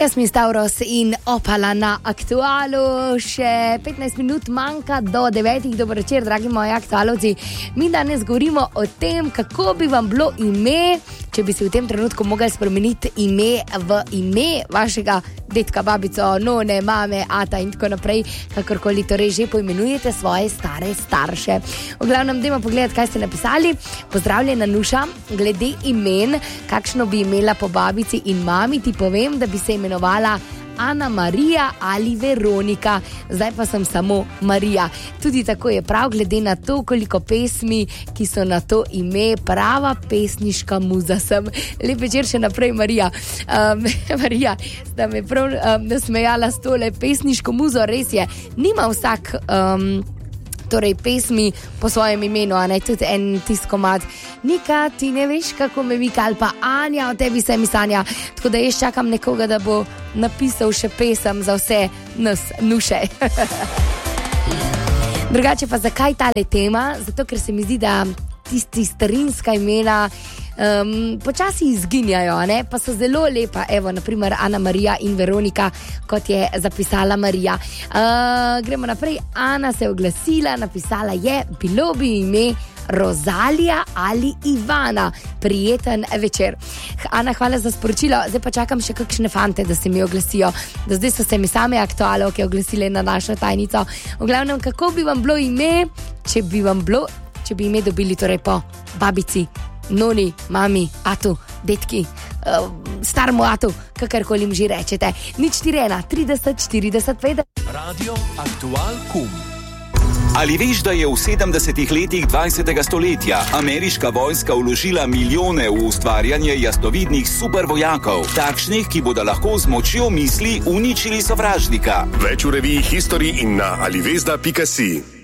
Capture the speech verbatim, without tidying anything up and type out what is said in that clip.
Jasmin Stavros in Opala na Aktualu. Še petnajst minut manjka do devetih. Dober večer, dragi moji aktualovci. Mi danes govorimo o tem, kako bi vam bilo ime, če bi si v tem trenutku mogli spremeniti ime v ime vašega detka, babico, none, mame, ata in tako naprej, kakorkoli torej že poimenujete svoje stare starše. V glavnem, dajmo pogledati, kaj ste napisali. Pozdravljena Nuša, glede imen, kakšno bi imela po babici in mami, ti povem, da bi se imenovala Ana Marija ali Veronika, zdaj pa sem samo Marija. Tudi tako je prav, glede na to, koliko pesmi, ki so na to ime, prava pesniška muza sem. Lep večer še naprej, Marija. Um, Marija, sta me prav um, nasmejala s tole pesniško muzo, res je. Nima vsak um, torej pesmi po svojem imenu, a ne, tudi en tiskomad. Nika, ti ne veš, kako me Mika, ali pa Anja, o tebi se mi sanja. Tako da jaz čakam nekoga, da bo napisal še pesem za vse nas, Nuše. Drugače pa zakaj tale tema? Zato, ker se mi zdi, da tisti starinska imena um, počasi izginjajo, ne? Pa so zelo lepa. Evo, naprimer Ana Marija in Veronika, kot je zapisala Marija. Uh, gremo naprej. Ana se je oglasila, napisala je, bilo bi ime Rozalija ali Ivana. Prijeten večer. Ana, hvala za sporočilo. Zdaj pa čakam še kakšne fante, da se mi oglasijo. Do zdaj so se mi same aktualke oglasile na našo tajnico. V glavnem, kako bi vam bilo ime, če bi vam bilo, če bi ime dobili torej po babici, noni, mami, atu, detki, uh, starmu atu, kakorkoli jim že rečete. Nič štiri ena, trideset, štirideset, petdeset. Radio Aktual Kum. Ali veš, da je v sedemdesetih letih dvajsetega stoletja ameriška vojska vložila milijone v ustvarjanje jasnovidnih supervojakov, takšnih, ki bodo lahko z močjo misli uničili sovražnika? Več v reviji History in na alivesda pika si.